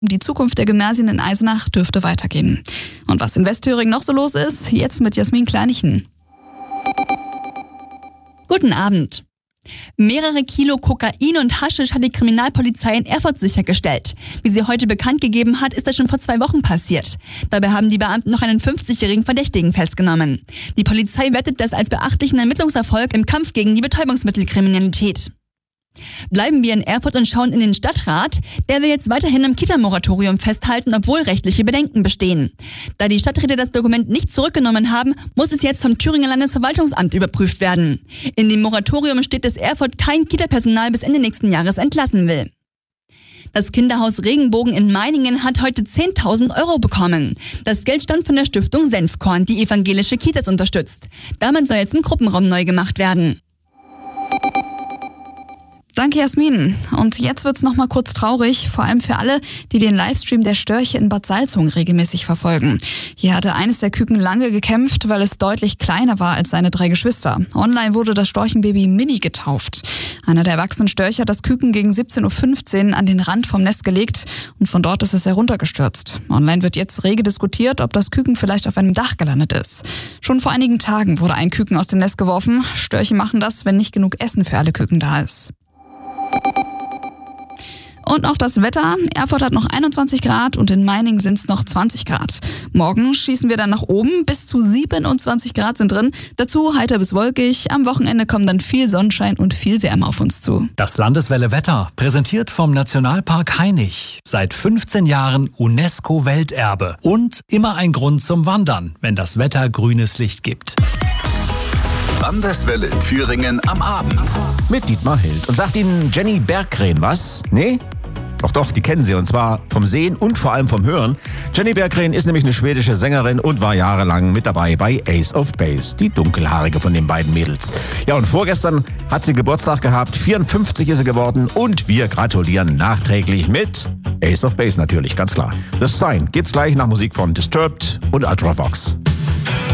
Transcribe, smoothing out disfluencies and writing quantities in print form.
Die Zukunft der Gymnasien in Eisenach dürfte weitergehen. Und was in Westthüringen noch so los ist, jetzt mit Jasmin Kleinichen. Guten Abend. Mehrere Kilo Kokain und Haschisch hat die Kriminalpolizei in Erfurt sichergestellt. Wie sie heute bekannt gegeben hat, ist das schon vor 2 Wochen passiert. Dabei haben die Beamten noch einen 50-jährigen Verdächtigen festgenommen. Die Polizei wertet das als beachtlichen Ermittlungserfolg im Kampf gegen die Betäubungsmittelkriminalität. Bleiben wir in Erfurt und schauen in den Stadtrat. Der will jetzt weiterhin am Kita-Moratorium festhalten, obwohl rechtliche Bedenken bestehen. Da die Stadträte das Dokument nicht zurückgenommen haben, muss es jetzt vom Thüringer Landesverwaltungsamt überprüft werden. In dem Moratorium steht, dass Erfurt kein Kita-Personal bis Ende nächsten Jahres entlassen will. Das Kinderhaus Regenbogen in Meiningen hat heute 10.000 € bekommen. Das Geld stammt von der Stiftung Senfkorn, die evangelische Kitas unterstützt. Damit soll jetzt ein Gruppenraum neu gemacht werden. Danke, Jasmin. Und jetzt wird's noch mal kurz traurig, vor allem für alle, die den Livestream der Störche in Bad Salzung regelmäßig verfolgen. Hier hatte eines der Küken lange gekämpft, weil es deutlich kleiner war als seine 3 Geschwister. Online wurde das Storchenbaby Mini getauft. Einer der erwachsenen Störche hat das Küken gegen 17:15 Uhr an den Rand vom Nest gelegt und von dort ist es heruntergestürzt. Online wird jetzt rege diskutiert, ob das Küken vielleicht auf einem Dach gelandet ist. Schon vor einigen Tagen wurde ein Küken aus dem Nest geworfen. Störche machen das, wenn nicht genug Essen für alle Küken da ist. Und auch das Wetter. Erfurt hat noch 21 Grad und in Meiningen sind es noch 20 Grad. Morgen schießen wir dann nach oben. Bis zu 27 Grad sind drin. Dazu heiter bis wolkig. Am Wochenende kommen dann viel Sonnenschein und viel Wärme auf uns zu. Das Landeswelle Wetter, präsentiert vom Nationalpark Hainich. Seit 15 Jahren UNESCO-Welterbe. Und immer ein Grund zum Wandern, wenn das Wetter grünes Licht gibt. Landeswelle Thüringen am Abend. Mit Dietmar Hild. Und sagt Ihnen Jenny Berggren was? Nee? Doch, die kennen Sie, und zwar vom Sehen und vor allem vom Hören. Jenny Berggren ist nämlich eine schwedische Sängerin und war jahrelang mit dabei bei Ace of Base, die dunkelhaarige von den beiden Mädels. Ja, und vorgestern hat sie Geburtstag gehabt, 54 ist sie geworden und wir gratulieren nachträglich mit Ace of Base natürlich, ganz klar. The Sign gibt's gleich nach Musik von Disturbed und Ultravox.